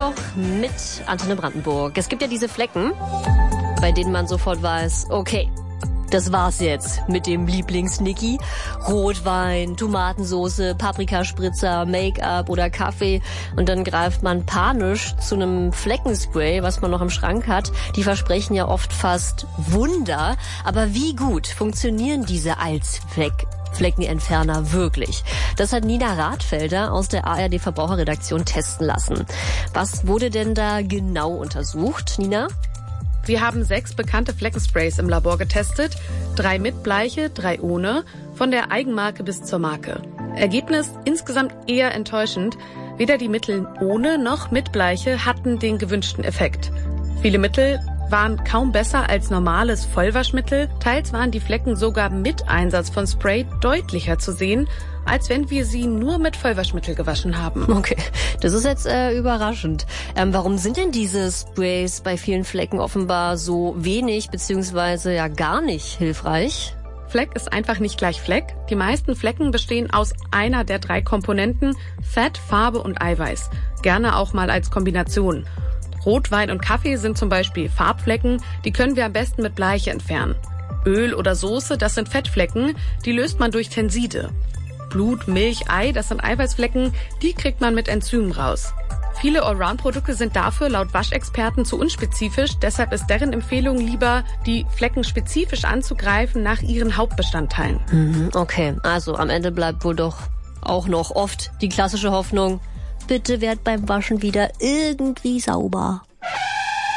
Mittwoch mit Antenne Brandenburg. Es gibt ja diese Flecken, bei denen man sofort weiß, okay, das war's jetzt mit dem Lieblings-Niki. Rotwein, Tomatensoße, Paprikaspritzer, Make-up oder Kaffee. Und dann greift man panisch zu einem Fleckenspray, was man noch im Schrank hat. Die versprechen ja oft fast Wunder. Aber wie gut funktionieren diese Fleckenentferner wirklich? Das hat Nina Rathfelder aus der ARD Verbraucherredaktion testen lassen. Was wurde denn da genau untersucht, Nina? Wir haben 6 bekannte Fleckensprays im Labor getestet, 3 mit Bleiche, 3 ohne, von der Eigenmarke bis zur Marke. Ergebnis insgesamt eher enttäuschend. Weder die Mittel ohne noch mit Bleiche hatten den gewünschten Effekt. Viele Mittel waren kaum besser als normales Vollwaschmittel. Teils waren die Flecken sogar mit Einsatz von Spray deutlicher zu sehen, als wenn wir sie nur mit Vollwaschmittel gewaschen haben. Okay, das ist jetzt überraschend. Warum sind denn diese Sprays bei vielen Flecken offenbar so wenig bzw. ja gar nicht hilfreich? Fleck ist einfach nicht gleich Fleck. Die meisten Flecken bestehen aus einer der 3 Komponenten Fett, Farbe und Eiweiß. Gerne auch mal als Kombination. Rotwein und Kaffee sind zum Beispiel Farbflecken, die können wir am besten mit Bleiche entfernen. Öl oder Soße, das sind Fettflecken, die löst man durch Tenside. Blut, Milch, Ei, das sind Eiweißflecken, die kriegt man mit Enzymen raus. Viele Allround-Produkte sind dafür laut Waschexperten zu unspezifisch, deshalb ist deren Empfehlung lieber, die Flecken spezifisch anzugreifen nach ihren Hauptbestandteilen. Okay, also am Ende bleibt wohl doch auch noch oft die klassische Hoffnung, bitte werd beim Waschen wieder irgendwie sauber.